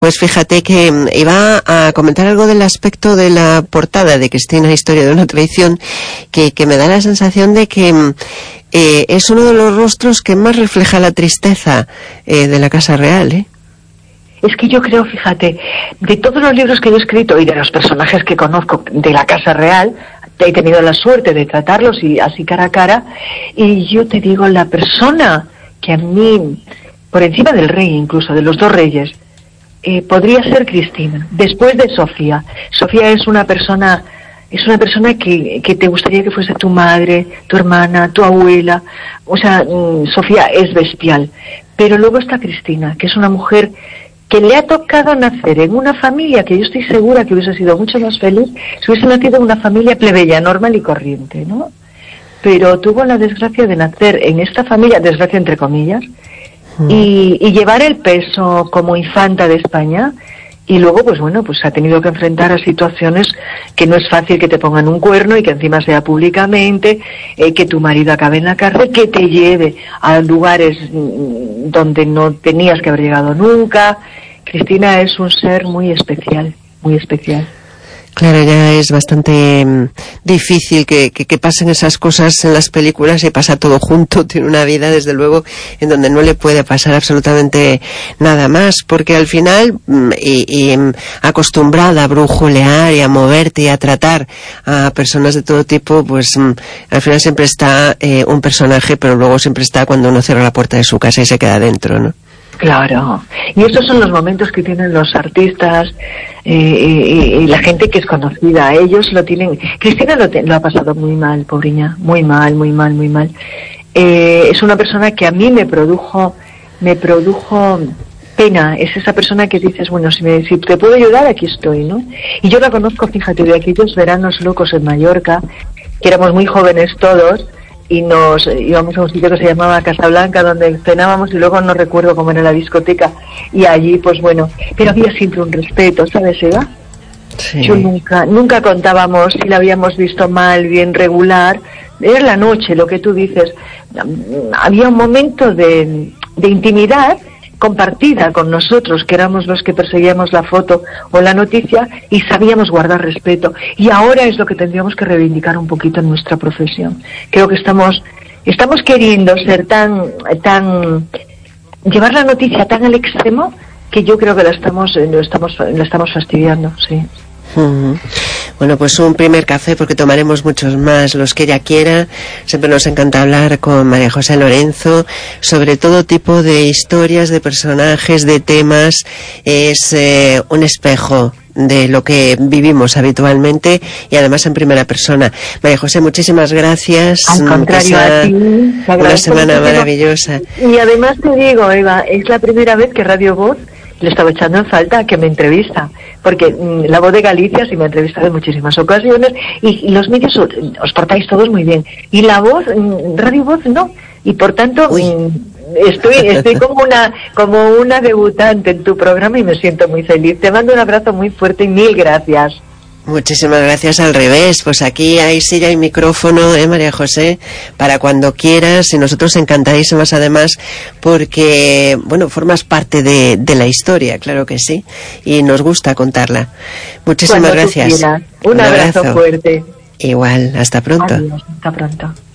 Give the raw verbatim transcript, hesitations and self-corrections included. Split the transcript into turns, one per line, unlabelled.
Pues fíjate que iba a comentar algo del aspecto de la portada de Cristina, Historia de una traición, que, que me da la sensación de que eh, es uno de los rostros que más refleja la tristeza eh, de la Casa Real, ¿eh?
Es que yo creo, fíjate, de todos los libros que yo he escrito y de los personajes que conozco de la Casa Real, he tenido la suerte de tratarlos y así cara a cara, y yo te digo, la persona que a mí, por encima del rey incluso, de los dos reyes, Eh, podría ser Cristina, después de Sofía. Sofía es una persona, es una persona que, que te gustaría que fuese tu madre, tu hermana, tu abuela. O sea, mmm, Sofía es bestial. Pero luego está Cristina, que es una mujer que le ha tocado nacer en una familia que yo estoy segura que hubiese sido mucho más feliz si hubiese nacido en una familia plebeya, normal y corriente, ¿no? Pero tuvo la desgracia de nacer en esta familia, desgracia entre comillas, Y, y llevar el peso como infanta de España, y luego pues bueno, pues ha tenido que enfrentar a situaciones que no es fácil, que te pongan un cuerno y que encima sea públicamente, eh, que tu marido acabe en la cárcel, que te lleve a lugares donde no tenías que haber llegado nunca. Cristina es un ser muy especial, muy especial.
Claro, ya es bastante mm, difícil que, que, que pasen esas cosas en las películas y pasa todo junto. Tiene una vida, desde luego, en donde no le puede pasar absolutamente nada más, porque al final, mm, y, y mm, acostumbrada a brujulear y a moverte y a tratar a personas de todo tipo, pues mm, al final siempre está eh, un personaje, pero luego siempre está cuando uno cierra la puerta de su casa y se queda dentro, ¿no?
Claro, y estos son los momentos que tienen los artistas eh, y, y la gente que es conocida. Ellos lo tienen. Cristina lo, te, lo ha pasado muy mal, pobreña, muy mal, muy mal, muy mal. Eh, es una persona que a mí me produjo, me produjo pena. Es esa persona que dices, bueno, si, me, si te puedo ayudar, aquí estoy, ¿no? Y yo la conozco, fíjate, de aquellos veranos locos en Mallorca, que éramos muy jóvenes todos, y nos íbamos a un sitio que se llamaba Casablanca, donde cenábamos, y luego no recuerdo cómo era la discoteca, y allí pues bueno, pero había siempre un respeto, ¿sabes, Eva? Sí. Yo nunca, nunca contábamos si la habíamos visto mal, bien, regular. Era la noche, lo que tú dices. Había un momento de, de intimidad compartida con nosotros, que éramos los que perseguíamos la foto o la noticia, y sabíamos guardar respeto. Y ahora es lo que tendríamos que reivindicar un poquito en nuestra profesión. Creo que estamos estamos queriendo ser tan tan llevar la noticia tan al extremo, que yo creo que la estamos lo estamos la estamos fastidiando, sí.
Uh-huh. Bueno, pues un primer café, porque tomaremos muchos más los que ella quiera. Siempre nos encanta hablar con María José Lorenzo sobre todo tipo de historias, de personajes, de temas. Es eh, un espejo de lo que vivimos habitualmente, y además en primera persona. María José, muchísimas gracias.
Al contrario, a ti.
Una semana maravillosa.
Y además te digo, Eva, es la primera vez que Radio Voz le estaba echando en falta que me entrevista, porque mmm, La Voz de Galicia sí me ha entrevistado en muchísimas ocasiones, y, y los medios os, os portáis todos muy bien, y La Voz, mmm, Radio Voz no, y por tanto mmm, estoy estoy como una como una debutante en tu programa y me siento muy feliz. Te mando un abrazo muy fuerte y mil gracias.
Muchísimas gracias, al revés. Pues aquí hay silla y micrófono, ¿eh, María José? Para cuando quieras, y nosotros encantadísimas además, porque, bueno, formas parte de, de la historia, claro que sí, y nos gusta contarla. Muchísimas
cuando
gracias.
Un, un abrazo, abrazo fuerte.
Igual, hasta pronto.
Adiós, hasta pronto.